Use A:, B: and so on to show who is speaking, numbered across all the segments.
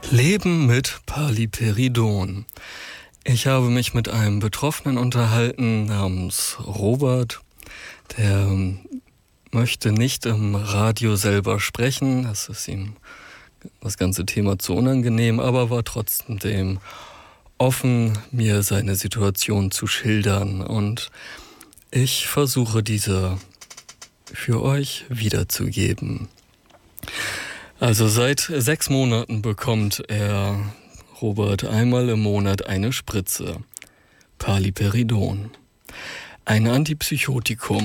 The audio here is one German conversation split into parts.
A: Leben mit Paliperidon. Ich habe mich mit einem Betroffenen unterhalten namens Robert. Der möchte nicht im Radio selber sprechen. Das ist ihm das ganze Thema zu unangenehm, aber war trotzdem offen, mir seine Situation zu schildern. Und ich versuche diese für euch wiederzugeben. Also seit 6 Monaten bekommt Robert einmal im Monat eine Spritze. Paliperidon. Ein Antipsychotikum.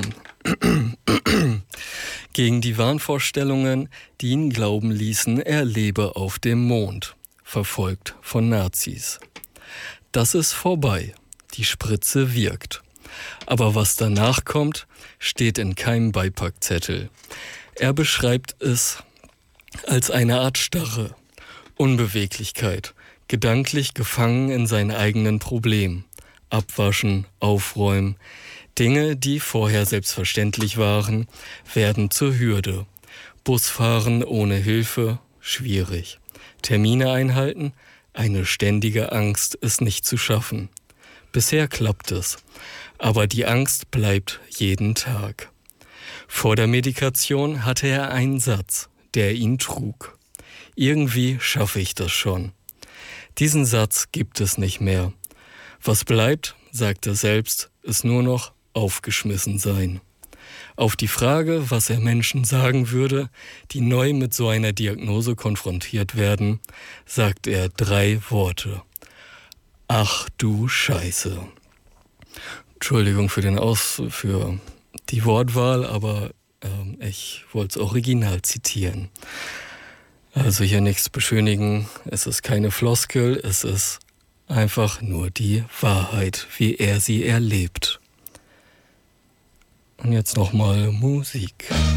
A: Gegen die Wahnvorstellungen, die ihn glauben ließen, er lebe auf dem Mond, verfolgt von Nazis. Das ist vorbei. Die Spritze wirkt. Aber was danach kommt, steht in keinem Beipackzettel. Er beschreibt es als eine Art Starre, Unbeweglichkeit, gedanklich gefangen in seinen eigenen Problemen. Abwaschen, aufräumen. Dinge, die vorher selbstverständlich waren, werden zur Hürde. Busfahren ohne Hilfe, schwierig. Termine einhalten, eine ständige Angst, es nicht zu schaffen. Bisher klappt es, aber die Angst bleibt jeden Tag. Vor der Medikation hatte er einen Satz, der ihn trug. Irgendwie schaffe ich das schon. Diesen Satz gibt es nicht mehr. Was bleibt, sagt er selbst, ist nur noch aufgeschmissen sein. Auf die Frage, was er Menschen sagen würde, die neu mit so einer Diagnose konfrontiert werden, sagt er 3 Worte. Ach du Scheiße. Entschuldigung für die Wortwahl, aber ich wollte es original zitieren. Also hier nichts beschönigen, es ist keine Floskel, es ist einfach nur die Wahrheit, wie er sie erlebt. Und jetzt nochmal Musik.